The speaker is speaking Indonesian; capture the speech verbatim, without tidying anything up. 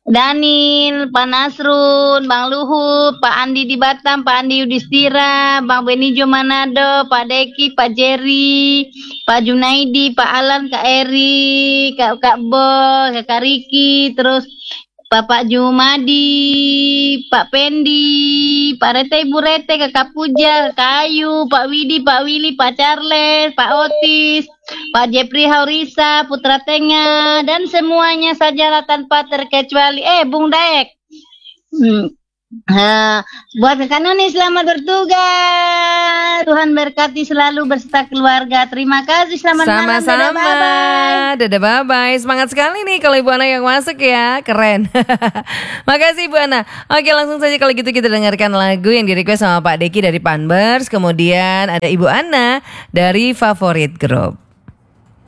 Daniel, Pak Nasrun, Bang Luhut, Pak Andi di Batam, Pak Andi Yudhistira, Bang Benijo Manado, Pak Deki, Pak Jerry, Pak Junaidi, Pak Alan, Kak Eri, Kak Kak Bos, Kak Riki, terus Bapak Jumadi, Pak Pendi, Pak Rete, Ibu Rete, Kakak Puja, Kak Ayu, Pak Widi, Pak Willy, Pak Charles, Pak Otis, Pak Jepri Haurisa, Putra Tengah, dan semuanya sajalah tanpa terkecuali. Eh, Bung Daek. Hmm. Ha, buat Kak Noni selamat bertugas. Tuhan berkati selalu beserta keluarga. Terima kasih, selamat malam. Sama-sama. Dadah, bye-bye. Dadah bye-bye. Semangat sekali nih kalau Ibu Ana yang masuk ya. Keren. Makasih Ibu Ana. Oke, langsung saja kalau gitu kita dengarkan lagu yang di-request sama Pak Deki dari Panbers. Kemudian ada Ibu Ana dari Favorit Group.